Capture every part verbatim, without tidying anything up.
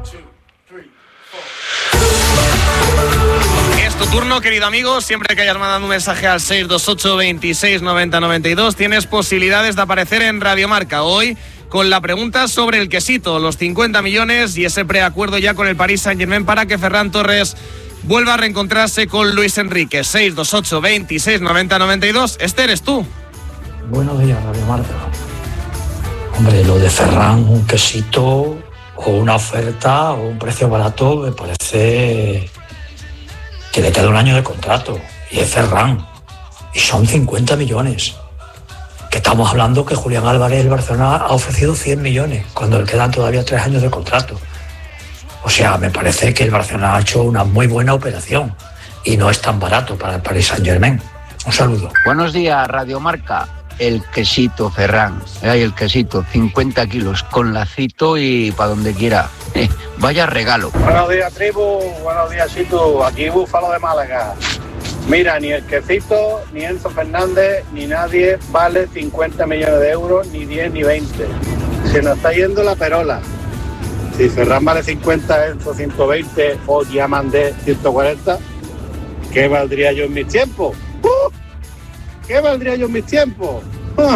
Es tu turno, querido amigo. Siempre que hayas mandado un mensaje al seis dos ocho, veintiséis, noventa, noventa y dos tienes posibilidades de aparecer en Radio Marca. Hoy con la pregunta sobre el quesito, los cincuenta millones y ese preacuerdo ya con el Paris Saint-Germain para que Ferran Torres vuelva a reencontrarse con Luis Enrique. seis dos ocho, veintiséis, noventa, noventa y dos. Este eres tú. Buenos días, Radio Marca. Hombre, lo de Ferran, un quesito o una oferta o un precio barato, me parece que le queda un año de contrato. Y es Ferran. Y son cincuenta millones. Que estamos hablando que Julián Álvarez del Barcelona ha ofrecido cien millones, cuando le quedan todavía tres años de contrato. O sea, me parece que el Barcelona ha hecho una muy buena operación y no es tan barato para el Paris Saint-Germain. Un saludo. Buenos días, Radio Marca. El quesito Ferran. Hay el quesito, cincuenta kilos, con lacito y para donde quiera. Eh, vaya regalo. Buenos días, tribu. Buenos días, Situ. Aquí Búfalo de Málaga. Mira, ni el quesito, ni Enzo Fernández, ni nadie vale cincuenta millones de euros, ni diez, ni veinte. Se nos está yendo la perola. Si Ferran vale cincuenta, Enzo ciento veinte o Diamandé ciento cuarenta, ¿qué valdría yo en mis tiempos? ¡Uh! ¿Qué valdría yo en mis tiempos? ¡Uh!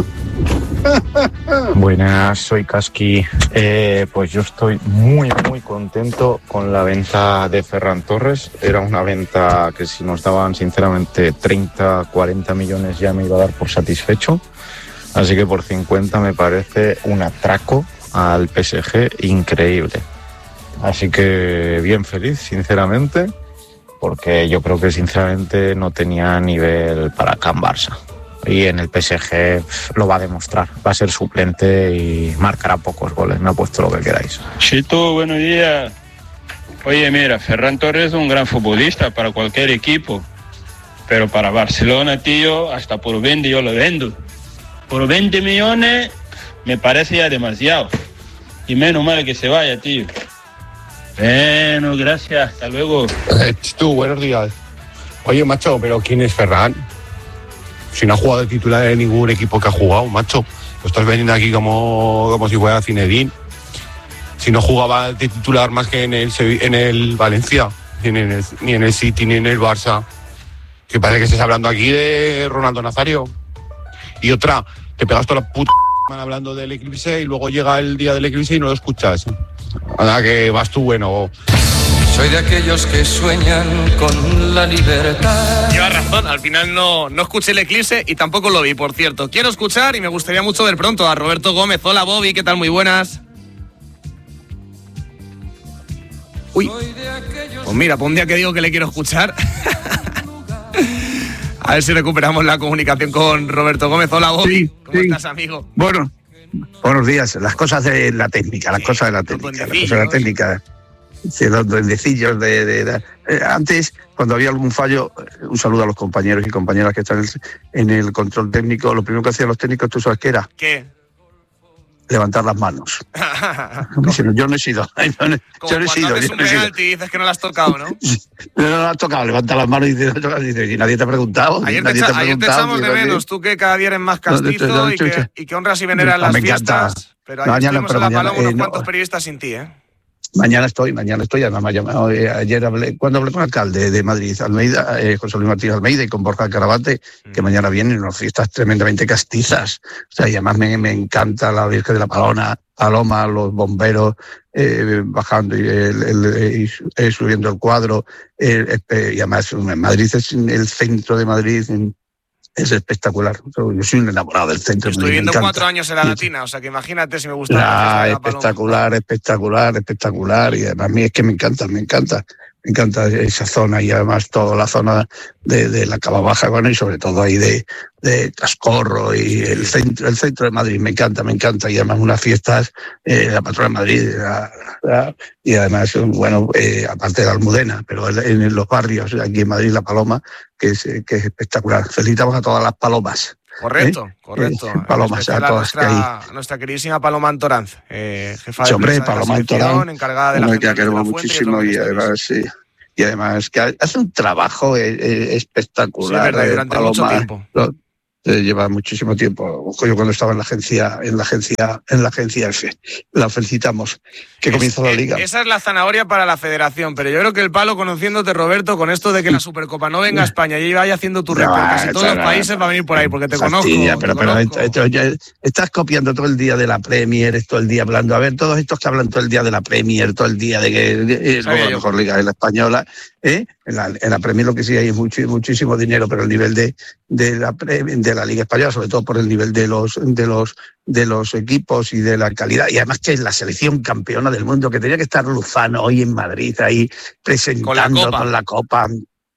Buenas, soy Kaski. Eh, pues yo estoy muy, muy contento con la venta de Ferran Torres. Era una venta que si nos daban sinceramente treinta, cuarenta millones ya me iba a dar por satisfecho. Así que por cincuenta me parece un atraco al P S G increíble. Así que bien feliz, sinceramente, porque yo creo que sinceramente no tenía nivel para Can Barça. Y en el P S G lo va a demostrar. Va a ser suplente y marcará pocos goles. Me ha puesto lo que queráis. Chito, buenos días. Oye, mira, Ferran Torres es un gran futbolista para cualquier equipo. Pero para Barcelona, tío, hasta por veinte yo lo vendo. Por veinte millones me parece ya demasiado. Y menos mal que se vaya, tío. Bueno, gracias. Hasta luego. Eh, Chito, buenos días. Oye, macho, ¿pero quién es Ferran? Si no ha jugado de titular en ningún equipo que ha jugado, macho. Lo estás vendiendo aquí como, como si fuera Zinedine. Si no jugaba de titular más que en el, en el Valencia, ni en el, ni en el City, ni en el Barça. Que parece que estés hablando aquí de Ronaldo Nazario. Y otra, te pegas toda la puta hablando del eclipse y luego llega el día del eclipse y no lo escuchas. Nada, que vas tú bueno... Soy de aquellos que sueñan con la libertad. Lleva razón, al final no, no escuché el eclipse y tampoco lo vi, por cierto. Quiero escuchar y me gustaría mucho ver pronto a Roberto Gómez. Hola, Bobby, ¿qué tal? Muy buenas. Uy, pues mira, pues un día que digo que le quiero escuchar. A ver si recuperamos la comunicación con Roberto Gómez. Hola, Bobby, sí, ¿cómo sí. estás, amigo? Bueno, buenos días. Las cosas de la técnica, las sí, cosas de la técnica, las cosas de la técnica. Sí, los duendecillos de, de, de, de... Antes, cuando había algún fallo, un saludo a los compañeros y compañeras que están en el control técnico. Lo primero que hacían los técnicos, ¿tú sabes qué era? ¿Qué? Levantar las manos. Yo no he sido. Yo no, Como yo no he sido. Haces un penalti y dices que no lo has tocado, ¿no? No, no lo has tocado. Levanta las manos y dices, y nadie te ha preguntado. Ayer nadie te, te ha ayer te echamos de menos. Tú que cada día eres más castizo no, y, que, y que honras y veneras las fiestas. Pero ayer mañana, estuvimos pero en la mañana, Paloma unos eh, cuantos no. periodistas sin ti, ¿eh? Mañana estoy, mañana estoy, además me ha llamado, eh, ayer hablé, cuando hablé con el alcalde de Madrid, Almeida, eh, José Luis Martínez Almeida y con Borja Carabate, mm. que mañana vienen unas fiestas tremendamente castizas, o sea, y además me, me encanta la Virgen de la Paloma, Paloma, los bomberos eh, bajando y, el, el, el, el, subiendo el cuadro, el, el, y además en Madrid es el centro de Madrid, en, es espectacular. Yo soy un enamorado del centro. Estoy viviendo cuatro años en la Latina, o sea que imagínate si me gusta. Ah, espectacular, espectacular, espectacular. Y además a mí es que me encanta, me encanta. Me encanta esa zona y además toda la zona de, de la Cava Baja, bueno, y sobre todo ahí de, de Trascorro y el centro, el centro de Madrid. Me encanta, me encanta. Y además unas fiestas, eh, la patrona de Madrid, la, la, y además, bueno, eh, aparte de la Almudena, pero en, en los barrios, aquí en Madrid, La Paloma, que es, que es espectacular. Felicitamos a todas las palomas. Correcto, ¿eh? correcto. Eh, palomas, a todas nuestra, que hay. nuestra queridísima Paloma Antoranz, eh, jefa de, sí, hombre, de Paloma la Antoranz, encargada de la gente que queremos muchísimo y además, sí, y además que hace un trabajo eh, eh, espectacular. Sí, es verdad, durante Paloma, mucho tiempo. Lo, Eh, lleva muchísimo tiempo. Yo cuando estaba en la agencia, en la agencia, en la agencia F, la felicitamos. Que comienza la liga. Esa es la zanahoria para la federación, pero yo creo que el palo, conociéndote, Roberto, con esto de que la Supercopa no venga a España y vaya haciendo tu red por casi todos los países, va a venir por ahí, porque te conozco. Pero, te pero conozco. Esto, ya, estás copiando todo el día de la Premier, todo el día hablando. A ver, todos estos que hablan todo el día de la Premier, todo el día de que es la mejor liga es la española. ¿Eh? En, la, en la Premier lo que sí hay es mucho, muchísimo dinero, pero el nivel de, de, la, de la Liga Española, sobre todo por el nivel de los, de, los, de los equipos y de la calidad, y además que es la selección campeona del mundo, que tenía que estar Luzano hoy en Madrid ahí presentando con la Copa, con la copa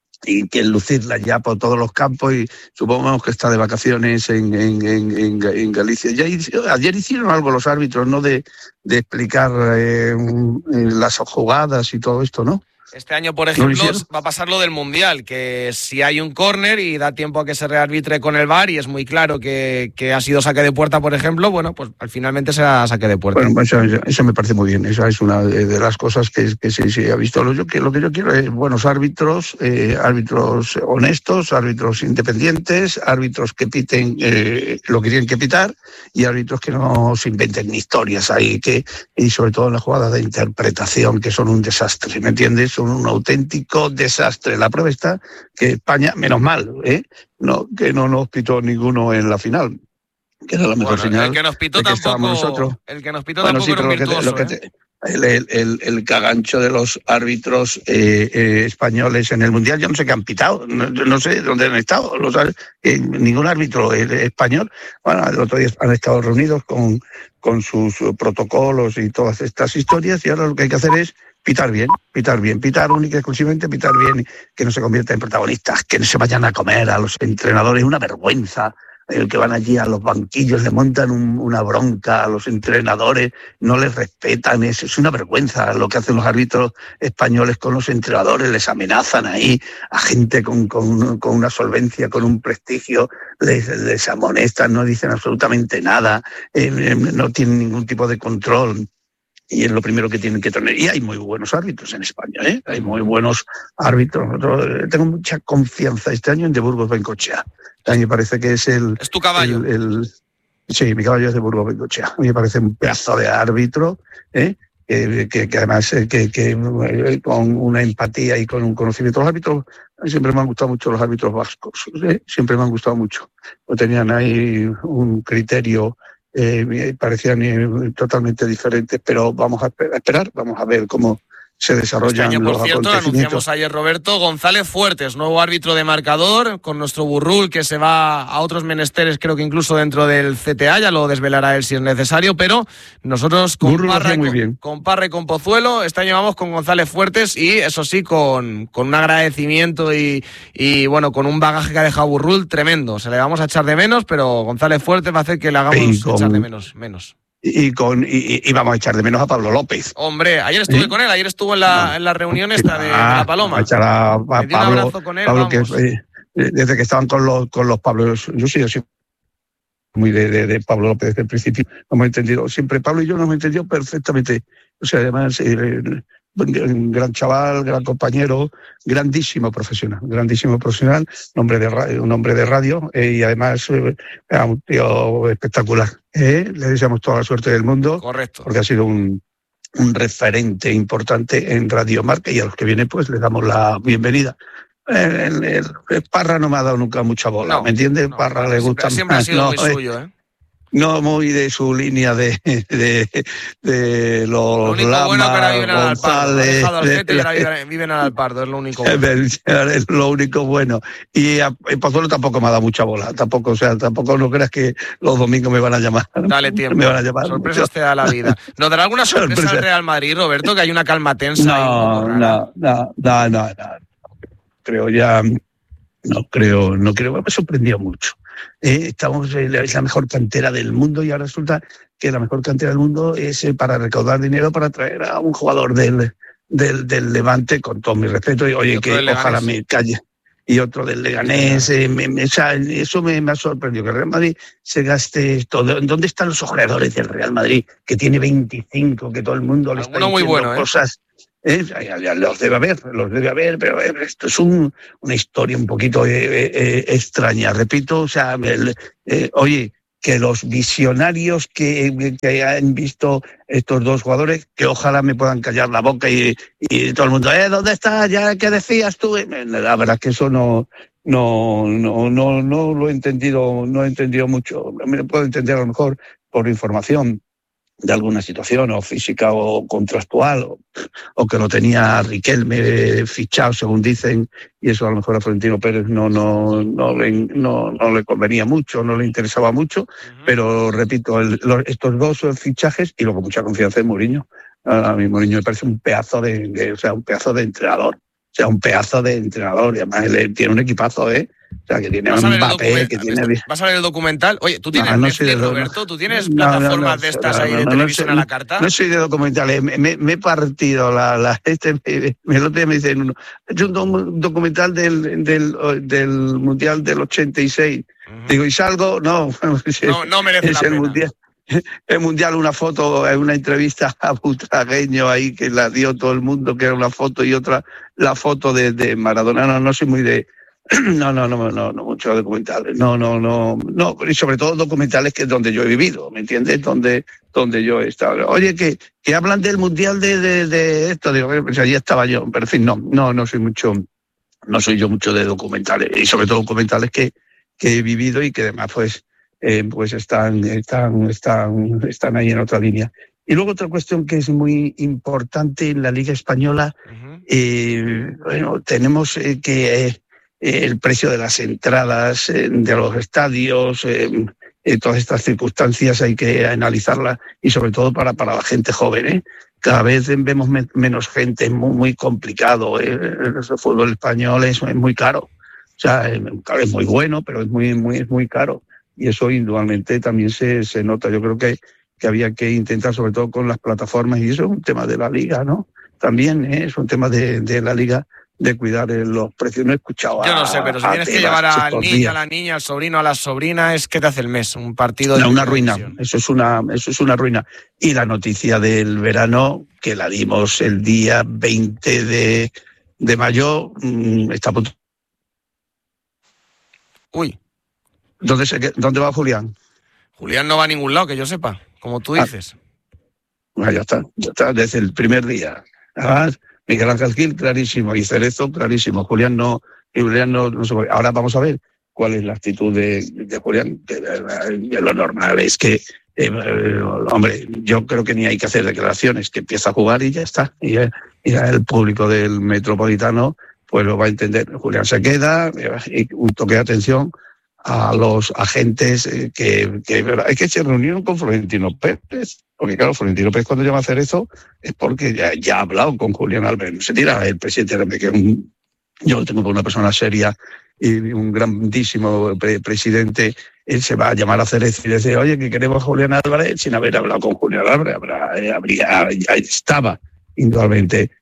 y que lucirla ya por todos los campos, y supongamos que está de vacaciones en, en, en, en Galicia. Ya hizo, ayer hicieron algo los árbitros, ¿no? De, de explicar eh, las jugadas y todo esto, ¿no? Este año, por ejemplo, va a pasar lo del Mundial, que si hay un córner y da tiempo a que se rearbitre con el V A R y es muy claro que, que ha sido saque de puerta, por ejemplo, bueno, pues al finalmente será saque de puerta. Bueno, eso, eso me parece muy bien. Esa es una de, de las cosas que, que se, se ha visto. Lo, yo, que, lo que yo quiero es buenos árbitros, eh, árbitros honestos, árbitros independientes, árbitros que piten eh, lo que tienen que pitar y árbitros que no se inventen ni historias ahí, que, y sobre todo en las jugadas de interpretación, que son un desastre, ¿me entiendes? Son un auténtico desastre. La prueba está que España, menos mal, ¿eh? no, que no nos pitó ninguno en la final, que era la mejor bueno, señal. El que nos pitó de que tampoco, nosotros. El que nos pitó bueno, tampoco sí, era un virtuoso, lo que te, ¿eh? lo que te, el, el, el, el cagancho de los árbitros eh, eh, españoles en el Mundial, yo no sé qué han pitado, no, no sé dónde han estado, los, eh, ningún árbitro eh, español. Bueno, el otro día han estado reunidos con, con sus protocolos y todas estas historias, y ahora lo que hay que hacer es pitar bien, pitar bien, pitar única y exclusivamente, pitar bien, que no se conviertan en protagonistas, que no se vayan a comer a los entrenadores, una vergüenza. El que van allí a los banquillos, le montan un, una bronca a los entrenadores, no les respetan, es, es una vergüenza lo que hacen los árbitros españoles con los entrenadores, les amenazan ahí a gente con, con, con una solvencia, con un prestigio, les, les amonestan, no dicen absolutamente nada, eh, no tienen ningún tipo de control. Y es lo primero que tienen que tener. Y hay muy buenos árbitros en España, ¿eh? Hay muy buenos árbitros. Nosotros, tengo mucha confianza este año en de Burgos Bengoechea. A mí me parece que es el... ¿Es tu caballo? El, el, sí, mi caballo es de Burgos Bengoechea. A mí me parece un pedazo de árbitro, ¿eh? Que, que, que además eh, que, que con una empatía y con un conocimiento. Los árbitros, siempre me han gustado mucho los árbitros vascos, ¿eh? Siempre me han gustado mucho. No tenían ahí un criterio... Eh, parecían eh, totalmente diferentes, pero vamos a esperar, vamos a ver cómo se desarrollan este año, por los cierto, acontecimientos. anunciamos ayer, Roberto, González Fuertes, nuevo árbitro de marcador, con nuestro Burrul, que se va a otros menesteres, creo que incluso dentro del C T A, ya lo desvelará él si es necesario, pero nosotros con Parra, muy con, bien. con Parra y con Pozuelo, este año vamos con González Fuertes y, eso sí, con, con un agradecimiento y, y, bueno, con un bagaje que ha dejado Burrul tremendo. Se le vamos a echar de menos, pero González Fuertes va a hacer que le hagamos con... echar de menos. menos. Y, con, y, y vamos a echar de menos a Pablo López. Hombre, ayer estuve ¿Eh? con él, ayer estuvo en la, en la reunión esta de, ah, de la Paloma. A echar a, a Me di Pablo, un abrazo con él, Pablo que, vamos. eh, desde que estaban con los, con los Pablos, yo sí, yo sí, muy de, de, de Pablo López desde el principio, lo hemos entendido, siempre Pablo y yo nos hemos entendido perfectamente. O sea, además, eh, un gran chaval, gran compañero, grandísimo profesional, grandísimo profesional, un hombre de radio, un hombre de radio eh, y además eh, un tío espectacular. Eh, le deseamos toda la suerte del mundo. Correcto. Porque ha sido un, un referente importante en Radio Marca y a los que vienen pues les damos la bienvenida. El, el, el Parra no me ha dado nunca mucha bola, no, ¿me entiendes? No, Parra le gusta siempre, siempre más. ha sido No, muy eh, suyo, ¿eh? No muy de su línea de, de, de los lo único Lama, bueno que ahora viven al Alpardo. Ha dejado al de, Gete y ahora viven, viven al Alpardo, es lo único bueno. Es lo único bueno. Y a Pozuelo tampoco me ha dado mucha bola, tampoco, o sea, tampoco no creas que los domingos me van a llamar. Dale tiempo. Me van a llamar. Sorpresas te da la vida. ¿Nos dará alguna sorpresa, sorpresa al Real Madrid, Roberto, que hay una calma tensa? No, ahí no, no, no, no, no. Creo ya, no creo, no creo, me sorprendió mucho. Eh, estamos en la, la mejor cantera del mundo y ahora resulta que la mejor cantera del mundo es eh, para recaudar dinero para traer a un jugador del, del, del Levante, con todo mi respeto, y oye, y que ojalá me calle, y otro del Leganés, eh, me, me, eso me, me ha sorprendido, que el Real Madrid se gaste esto. ¿Dónde están los ojeadores del Real Madrid, que tiene veinticinco, que todo el mundo le está diciendo muy bueno, cosas? ¿eh? ¿eh? Los debe haber, los debe haber, pero esto es un, una historia un poquito eh, eh, extraña. Repito, o sea, el, eh, oye, que los visionarios que, que han visto estos dos jugadores, que ojalá me puedan callar la boca y, y todo el mundo, ¿eh? ¿Dónde estás? ¿Ya qué decías tú? La verdad es que eso no, no, no, no, no lo he entendido, no he entendido mucho. Me lo puedo entender a lo mejor por información de alguna situación o física o contractual o, o que lo tenía Riquelme fichado según dicen y eso a lo mejor a Florentino Pérez no no no le no, no le convenía mucho, no le interesaba mucho, uh-huh. Pero repito, el, los, estos dos fichajes y luego mucha confianza en Mourinho. A mí Mourinho me parece un pedazo de, de o sea un pedazo de entrenador, o sea un pedazo de entrenador y además él tiene un equipazo, eh o sea, que tiene un Mbappé, que tiene... ¿Vas a ver el documental? Oye, ¿tú tienes no, no Netflix, de, Roberto? ¿Tú tienes no, plataformas no, no, de estas no, ahí no, de no, televisión no, a la carta? No soy de documentales, me, me he partido la... la este, me, el otro día me dicen uno, he hecho un documental del, del, del Mundial del ochenta y seis. Uh-huh. Digo, ¿y salgo? No. No, no merece es la el pena. Mundial. El Mundial, una foto, una entrevista a Butragueño ahí que la dio todo el mundo, que era una foto y otra la foto de, de Maradona. No, no soy muy de... No, no, no, no, no, muchos documentales. No, no, no, no, y sobre todo documentales que es donde yo he vivido, ¿me entiendes? Donde, donde yo he estado. Oye, que, que hablan del Mundial de, de, de esto, digo, pues allí estaba yo, pero en fin, no, no, no soy mucho, no soy yo mucho de documentales, y sobre todo documentales que, que he vivido y que además pues, eh, pues están, están, están, están ahí en otra línea. Y luego otra cuestión que es muy importante en la Liga Española, uh-huh. eh, bueno, tenemos eh, que eh, el precio de las entradas eh, de los estadios, eh, eh, todas estas circunstancias hay que analizarlas y sobre todo para, para la gente joven, ¿eh? Cada vez vemos me, menos gente, es muy, muy complicado. ¿eh? El fútbol español es, es muy caro. O sea, es, es muy bueno, pero es muy, muy, es muy caro. Y eso indudablemente también se, se nota. Yo creo que, que había que intentar, sobre todo con las plataformas, y eso es un tema de la Liga, ¿no? También ¿eh? es un tema de, de la Liga, de cuidar los precios. No he escuchado a... Yo no sé, pero si tienes que llevar al niño, días. a la niña, al sobrino, a la sobrina, es que te hace el mes, un partido de... No, una ruina, eso es una, eso es una ruina. Y la noticia del verano, que la dimos el día veinte de, de mayo, mmm, está a punto. Uy. ¿Dónde, se, ¿Dónde va Julián? Julián no va a ningún lado, que yo sepa, como tú dices. Ah, bueno, ya está, ya está, desde el primer día. Además, Miguel Ángel Gil, clarísimo, y Cerezo, clarísimo. Julián no, Julián no, no se puede. Ahora vamos a ver cuál es la actitud de, de Julián. Que, de lo normal es que, eh, hombre, yo creo que ni hay que hacer declaraciones, que empieza a jugar y ya está. Y ya, y ya el público del Metropolitano pues lo va a entender. Julián se queda, y un toque de atención a los agentes que, que es que se reunieron con Florentino Pérez. Porque claro, Florentino Pérez cuando llama a hacer eso es porque ya, ya ha hablado con Julián Álvarez. No se tira el presidente, que un, yo lo tengo por una persona seria y un grandísimo pre- presidente, él se va a llamar a Cerezo y decir, oye, que queremos a Julián Álvarez sin haber hablado con Julián Álvarez. Habrá, eh, habría, ya estaba indudablemente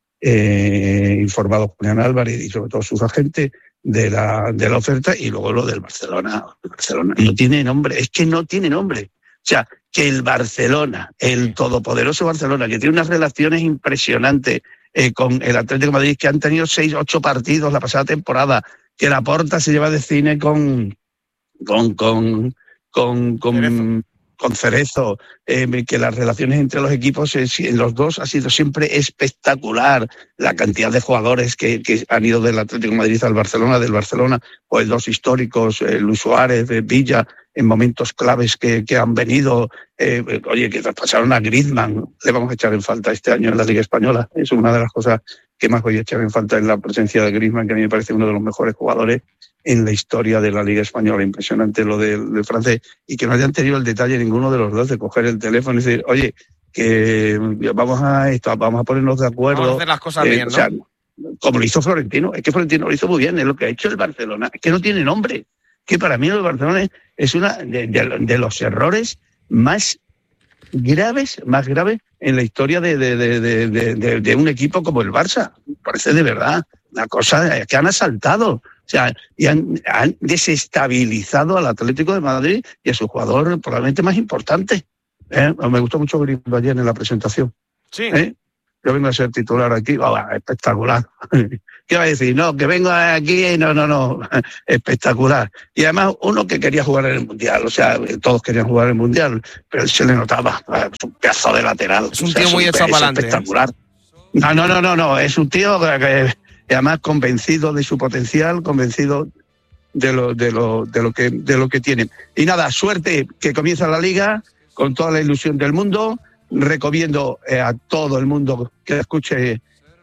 eh, informado Julián Álvarez y sobre todo sus agentes de la, de la oferta. Y luego lo del Barcelona. El Barcelona no tiene nombre, es que no tiene nombre. O sea, que el Barcelona, el todopoderoso Barcelona, que tiene unas relaciones impresionantes eh, con el Atlético de Madrid, que han tenido seis, ocho partidos la pasada temporada, que Laporta se lleva de cine con con con con, con, Cerezo. con Cerezo, eh, que las relaciones entre los equipos, eh, los dos, ha sido siempre espectacular. La cantidad de jugadores que, que han ido del Atlético de Madrid al Barcelona, del Barcelona, pues dos históricos, eh, Luis Suárez, eh, Villa, en momentos claves que, que han venido, eh, oye, que traspasaron a Griezmann, le vamos a echar en falta este año en la Liga Española. Es una de las cosas que más voy a echar en falta en la presencia de Griezmann, que a mí me parece uno de los mejores jugadores en la historia de la Liga Española. Impresionante lo del, del francés, y que no hayan tenido el detalle ninguno de los dos de coger el teléfono y decir, oye, que vamos a esto, vamos a ponernos de acuerdo. Vamos a hacer las cosas eh, bien, ¿no? O sea, como lo hizo Florentino, es que Florentino lo hizo muy bien, es lo que ha hecho el Barcelona, es que no tiene nombre. Que para mí el Barcelona es uno de, de, de los errores más graves, más graves en la historia de, de, de, de, de, de un equipo como el Barça. Parece de verdad una cosa que han asaltado. O sea, y han, han desestabilizado al Atlético de Madrid y a su jugador probablemente más importante. ¿Eh? Me gustó mucho Griezmann ayer en la presentación. Sí. ¿Eh? yo vengo a ser titular aquí, oh, espectacular. ¿Qué va a decir? No, que vengo aquí, no, no, no, espectacular. Y además uno que quería jugar en el Mundial, o sea, todos querían jugar en el Mundial, pero él se le notaba, es un pedazo de lateral. Es un o sea, tío muy hecho para adelante. Espectacular. No, no, no, no, no, es un tío que, que además convencido de su potencial, convencido de lo, de lo, de lo que, de lo que tiene. Y nada, suerte que comienza la Liga con toda la ilusión del mundo. Recomiendo eh, a todo el mundo que la escuche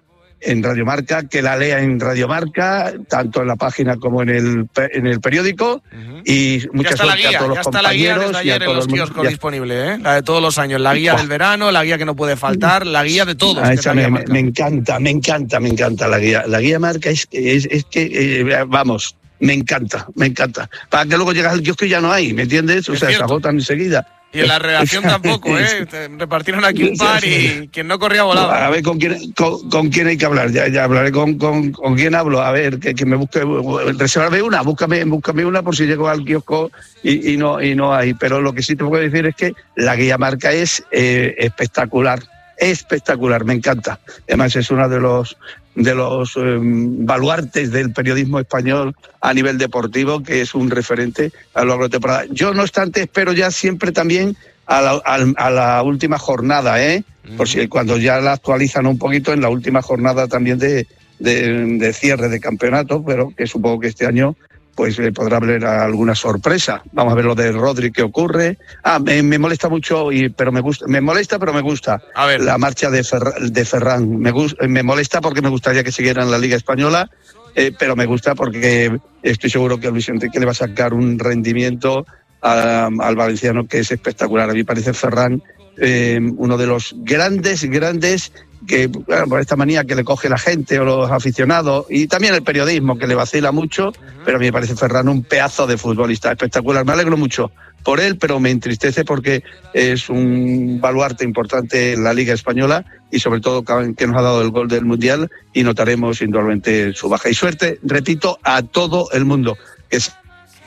en Radio Marca, que la lea en Radio Marca, tanto en la página como en el en el periódico. Uh-huh. Y mucha suerte guía, a todos los compañeros. Ya está la guía desde ayer en los kioscos disponible, ¿eh? La de todos los años, la guía Buah. del verano, la guía que no puede faltar, la guía de todos. Ah, esa me, me encanta, me encanta, me encanta la guía. La guía Marca es, es, es que, eh, vamos, me encanta, me encanta. Para que luego llegas al kiosco y ya no hay, ¿me entiendes? O es sea, cierto. se agotan enseguida. Y en la redacción tampoco, ¿eh? Repartieron aquí un par y quien no corría volaba. A ver con quién, con, con quién hay que hablar. Ya, ya hablaré con, con, con quién hablo. A ver, que, que me busque, reservarme una, búscame, búscame una por si llego al kiosco y, y no y no hay. Pero lo que sí te puedo decir es que la guía Marca es eh, espectacular, espectacular, me encanta. Además es uno de los de los eh, baluartes del periodismo español a nivel deportivo, que es un referente a lo largo de temporada. Yo, no obstante, espero ya siempre también a la, a, a la última jornada, ¿eh? Mm. Por si cuando ya la actualizan un poquito, en la última jornada también de, de, de cierre de campeonato, pero que supongo que este año pues eh, podrá haber alguna sorpresa. Vamos a ver lo de Rodri, qué ocurre. Ah, me, me molesta mucho, y, pero me gusta, me molesta, pero me gusta a ver. La marcha de, Fer, de Ferran. Me, gusta, me molesta porque me gustaría que siguiera en la Liga Española, eh, pero me gusta porque estoy seguro que a Luis Enrique le va a sacar un rendimiento a, al valenciano que es espectacular. A mí me parece Ferran eh, uno de los grandes, grandes, que bueno, por esta manía que le coge la gente o los aficionados, y también el periodismo, que le vacila mucho, pero a mí me parece Ferran un pedazo de futbolista espectacular. Me alegro mucho por él, pero me entristece porque es un baluarte importante en la Liga Española y sobre todo que nos ha dado el gol del Mundial, y notaremos indudablemente su baja. Y suerte, repito, a todo el mundo, que es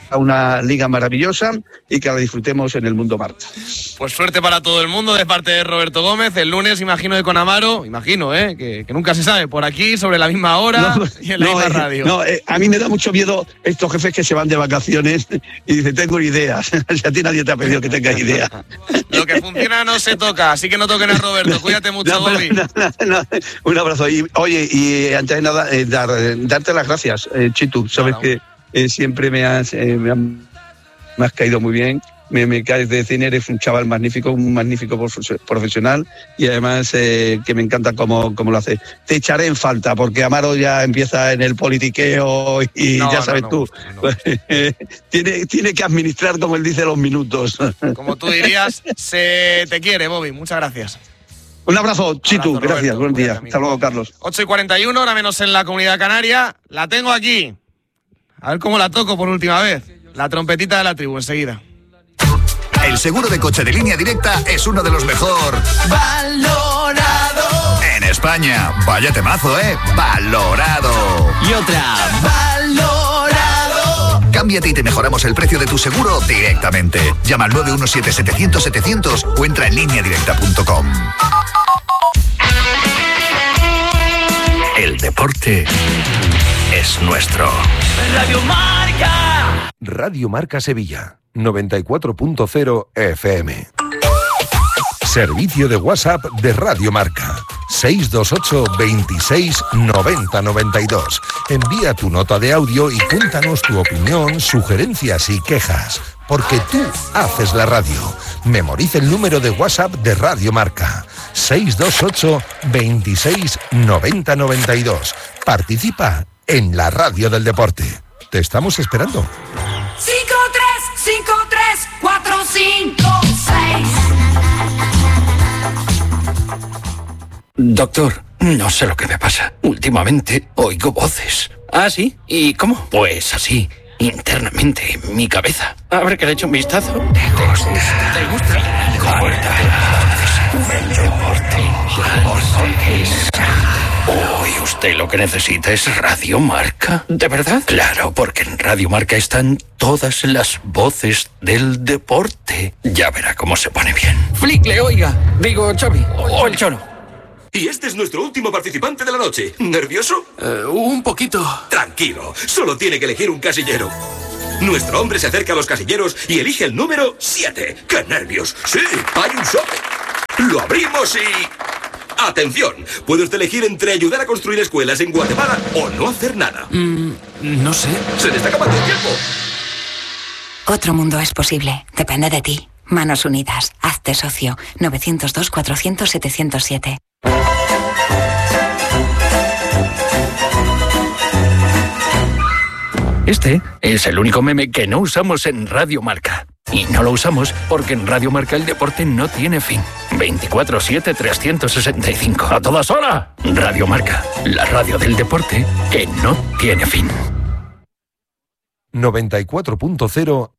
una liga maravillosa y que la disfrutemos en el Mundo Marca. Pues suerte para todo el mundo de parte de Roberto Gómez. El lunes, imagino, de con Amaro, imagino, ¿eh? que, que nunca se sabe, por aquí, sobre la misma hora no, y en la no, misma eh, radio. No, eh, a mí me da mucho miedo estos jefes que se van de vacaciones y dicen, tengo ideas. Si a ti nadie te ha pedido que tengas ideas. Lo que funciona no se toca, así que no toquen a Roberto. Cuídate mucho, no, Bobby. No, no, no, un abrazo. Y, oye, y antes de nada, eh, dar, darte las gracias, eh, Chitu. Sabes claro. que eh, siempre me has... Eh, me han, Me has caído muy bien, me, me caes de cine, eres un chaval magnífico, un magnífico profesional, y además eh, que me encanta cómo, cómo lo haces. Te echaré en falta, porque Amaro ya empieza en el politiqueo y no, ya sabes no, no, tú. No, no. tiene, tiene que administrar, como él dice, los minutos. Como tú dirías, se te quiere, Bobby. Muchas gracias. Un abrazo, Chitu, abrazo, gracias, Roberto, buen día. Amigo. Hasta luego, Carlos. ocho y cuarenta y uno, ahora menos en la Comunidad Canaria. La tengo aquí. A ver cómo la toco por última vez. La trompetita de la tribu, enseguida. El seguro de coche de Línea Directa es uno de los mejor valorado en España. Vaya temazo, ¿eh? Valorado. Y otra. Valorado. Cámbiate y te mejoramos el precio de tu seguro directamente. Llama al nueve uno siete, setecientos, setecientos o entra en línea directa punto com. El deporte es nuestro. Radio Marca. Radio Marca Sevilla, noventa y cuatro punto cero F M. Servicio de WhatsApp de Radio Marca, seis dos ocho, veintiséis, noventa, noventa y dos. Envía tu nota de audio y cuéntanos tu opinión, sugerencias y quejas, porque tú haces la radio. Memoriza el número de WhatsApp de Radio Marca, seis dos ocho, veintiséis, noventa, noventa y dos. Participa en la radio del deporte. Te estamos esperando. cinco tres cinco tres cuatro cinco seis. Doctor, no sé lo que me pasa. Últimamente oigo voces. ¿Ah, sí? ¿Y cómo? Pues así, internamente, en mi cabeza. A ver, que le echo un vistazo. ¿Te gusta? ¿Te gusta? Corta. El deporte. Hoy usted lo que necesita es Radio Marca. ¿De verdad? Claro, porque en Radio Marca están todas las voces del deporte. Ya verá cómo se pone bien. Flickle, oiga. Digo, Xavi. O el Cholo. Y este es nuestro último participante de la noche. ¿Nervioso? Uh, un poquito. Tranquilo, solo tiene que elegir un casillero. Nuestro hombre se acerca a los casilleros y elige el número siete. ¡Qué nervios! Sí, hay un sobre. Lo abrimos y... ¡Atención! Puede usted elegir entre ayudar a construir escuelas en Guatemala o no hacer nada. Mm, no sé. ¡Se le está acabando el tiempo! Otro mundo es posible. Depende de ti. Manos Unidas. Hazte socio. nueve cero dos, cuatrocientos, setecientos siete. Este es el único meme que no usamos en Radio Marca. Y no lo usamos porque en Radio Marca el deporte no tiene fin. veinticuatro siete, trescientos sesenta y cinco. ¡A todas horas! Radio Marca, la radio del deporte que no tiene fin. noventa y cuatro punto cero